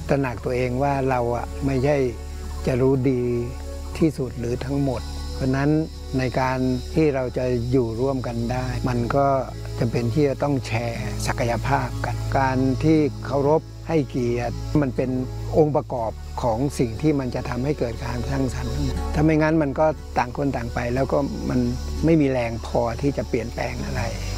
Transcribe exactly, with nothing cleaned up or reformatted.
ตระหนักตัวเองว่าเราอ่ะไม่ใช่จะรู้ดีที่สุดหรือทั้งหมดเพราะนั้นในการที่เราจะอยู่ร่วมกันได้มันก็จำเป็นที่จะต้องแชร์ศักยภาพกันการที่เคารพให้เกียรติมันเป็นองค์ประกอบของสิ่งที่มันจะทำให้เกิดการสร้างสรรค์ถ้าไม่งั้นมันก็ต่างคนต่างไปแล้วก็มันไม่มีแรงพอที่จะเปลี่ยนแปลงอะไร